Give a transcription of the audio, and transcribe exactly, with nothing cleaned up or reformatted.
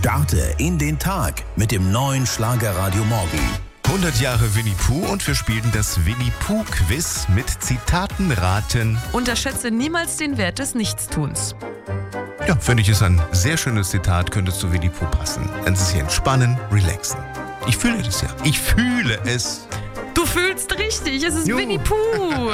Starte in den Tag mit dem neuen Schlagerradio Morgen. hundert Jahre Winnie Pooh und wir spielen das Winnie Pooh Quiz mit Zitaten raten. Unterschätze niemals den Wert des Nichtstuns. Ja, finde ich, ist ein sehr schönes Zitat, könnte zu Winnie Pooh passen. Dann ist es hier entspannen, relaxen. Ich fühle das ja. Ich fühle es. Du fühlst richtig, es ist Jo. Winnie Pooh.